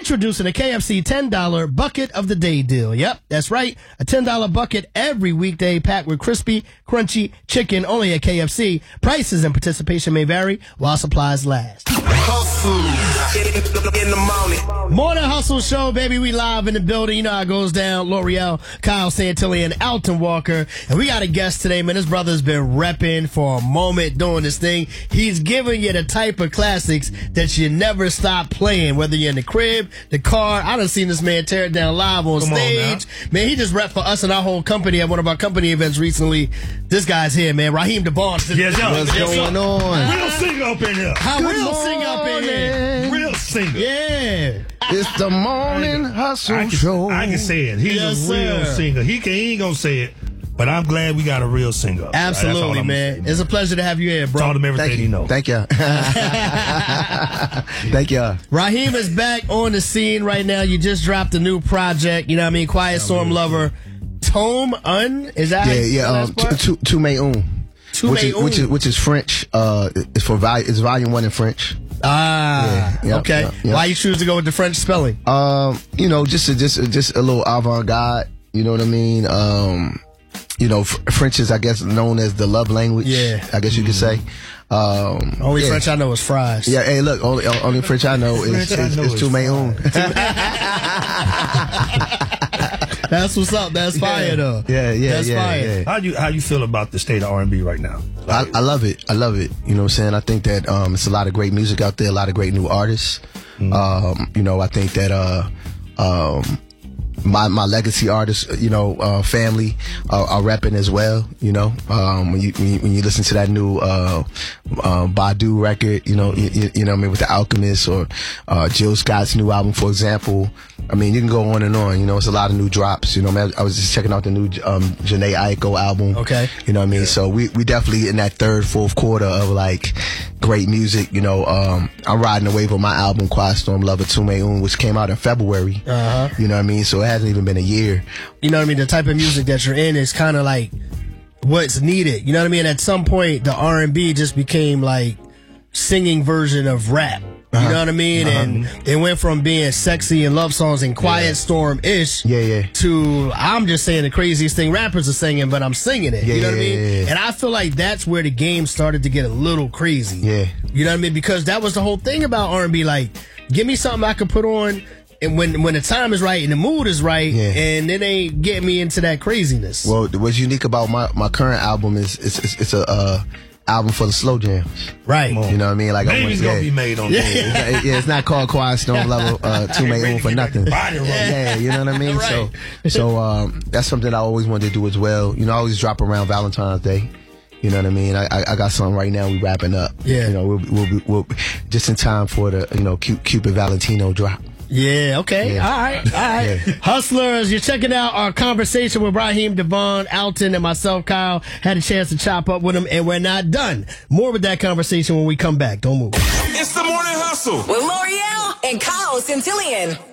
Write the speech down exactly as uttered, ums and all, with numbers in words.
Introducing a K F C ten dollar bucket of the day deal. Yep, that's right. A ten dollar bucket every weekday packed with crispy, crunchy chicken only at K F C. Prices and participation may vary while supplies last. Hustle in the morning. Morning Hustle Show, baby. We live in the building. You know how it goes down. L'Oreal, Kyle Santilli, and Alton Walker. And we got a guest today, man. This brother's been repping for a moment doing this thing. He's giving you the type of classics that you never stop playing, whether you're in the crib, the car. I done seen this man tear it down live on Come stage. On man, he just repped for us and our whole company at one of our company events recently. This guy's here, man. Raheem DeVaughn. Yes, sir. What's Yes, going sir. on? Real singer up in here. How Good real sing up in here. Real singer. Yeah. It's the morning hustle I can, show. I can say it. He's Yes, a real sir. singer. He, can, he ain't gonna say it, but I'm glad we got a real singer. That's all Absolutely, I'm man. gonna say, It's a pleasure to have you here, bro. Taught him everything Thank he you. knows. Thank you. Thank you. Raheem is back on the scene right now. You just dropped a new project. You know what I mean? Quiet Storm Lover. Tome Un? Is that how Yeah, you yeah. say Um, that part? tu, tu me un. Tu which me is, which un. is which is French. Uh, it's for vol- it's volume one in French. Ah, Yeah, yep, okay. yep, yep. Why you choose to go with the French spelling? Um, you know, just a, just a, just a little avant-garde. You know what I mean? Um, you know, F- French is, I guess, known as the love language. Yeah. I guess you could say. Um, Only yeah. French I know is fries. Yeah, hey, look, only only French I know is French I is, know is is tu me un. That's what's up. That's fire, though. Yeah, yeah, That's yeah, fire. yeah. How you how you feel about the state of R and B right now? I, I love it. I love it. You know what I'm saying? I think that um, it's a lot of great music out there, a lot of great new artists. Mm-hmm. Um, you know, I think that uh, um, my my legacy artists, you know, uh, family uh, are repping as well. You know, um, when you when you, when you listen to that new uh, uh, Badu record, you know, you, you, you know, what I mean, with the Alchemist or uh, Jill Scott's new album, for example. I mean, you can go on and on. You know, it's a lot of new drops. You know, man, I was just checking out the new um, Jhené Aiko album. Okay. You know what I mean? So we, we definitely in that third, fourth quarter of like great music. You know, um, I'm riding the wave of my album, Quiet Storm Lover Tu Me Un, which came out in February. Uh-huh. You know what I mean? So it hasn't even been a year. You know what I mean? The type of music that you're in is kind of like what's needed. You know what I mean? At some point, the R and B just became like singing version of rap. You Uh-huh. know what I mean? Uh-huh. And it went from being sexy and love songs and Quiet Yeah. Storm-ish Yeah, yeah. to I'm just saying the craziest thing rappers are singing, but I'm singing it. Yeah, you know what I yeah, mean? yeah, yeah. And I feel like that's where the game started to get a little crazy. Yeah. You know what I mean? Because that was the whole thing about R and B. Like, give me something I could put on and when when the time is right and the mood is right, Yeah. and it ain't getting me into that craziness. Well, what's unique about my, my current album is it's, it's, it's a uh, album for the slow jams. Right. You know what I mean? Like I Baby's want, gonna yeah. be made on Yeah. that. It's not, yeah, it's not called Quiet Storm Level uh, Tu Me Un for nothing. Body roll. Yeah, you know what I mean? Right. So, so um, that's something I always wanted to do as well. You know, I always drop around Valentine's Day. You know what I mean? I, I, I got something right now. We wrapping up. Yeah. You know, we'll, we'll, be we'll just in time for the you know Cu- Cupid Valentino drop. Yeah, okay. Yeah. All right. All right. Yeah. Hustlers, you're checking out our conversation with Raheem DeVaughn, Alton, and myself, Kyle. Had a chance to chop up with him, and we're not done. More with that conversation when we come back. Don't move. It's the morning hustle. With L'Oreal and Kyle Santillian.